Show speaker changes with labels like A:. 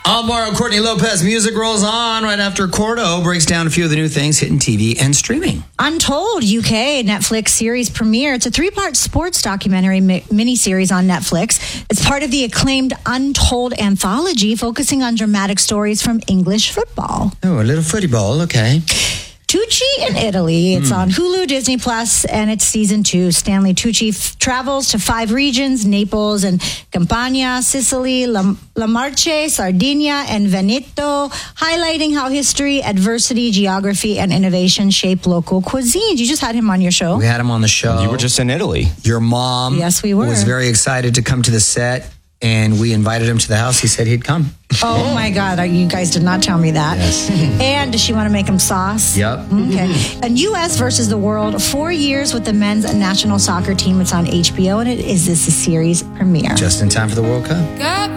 A: Alvaro Courtney Lopez music rolls on right after Cordo breaks down a few of the new things hitting TV and streaming.
B: Untold UK Netflix series premiere. It's a 3-part sports documentary miniseries on Netflix. It's part of the acclaimed Untold anthology focusing on dramatic stories from English football.
A: Oh, a little football, okay.
B: Tucci in Italy. It's on Hulu, Disney Plus, and it's season 2. Stanley Tucci travels to 5 regions: Naples and Campania, Sicily, La Marche, Sardinia, and Veneto, highlighting how history, adversity, geography, and innovation shape local cuisines. You just had him on your show.
A: We had him on the show.
C: You were just in Italy.
A: Your mom
B: Yes, we were.
A: was very excited to come to the set, and we invited him to the house. He said he'd come.
B: Oh my God, you guys did not tell me that.
A: Yes.
B: And does she want to make him sauce?
A: Yep.
B: Okay. And U.S. versus the world, 4 years with the men's national soccer team. It's on HBO, and it is this series premiere.
A: Just in time for the World Cup.